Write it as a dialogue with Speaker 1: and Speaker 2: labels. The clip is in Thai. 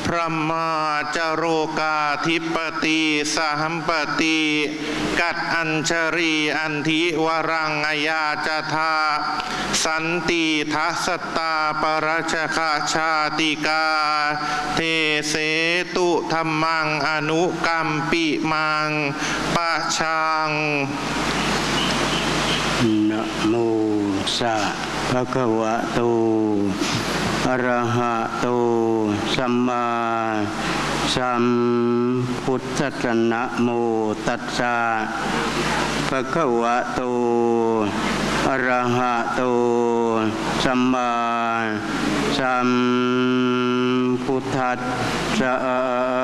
Speaker 1: พระมาจโรกาธิปติสหัมปติกัดอัญชรีอันทิวรังอยาจทาสันติทัสตาปรัชคชาติกาเทเสตุธัมมังอนุกัมปิมังปะชัง
Speaker 2: นะโมสะภะคะวะโตอะระหะโตสัมมาสัมพุทธัสสะนะโมตัสสะภะคะวะโตอะระหะโตสัมมาสัมพุทธัสสะ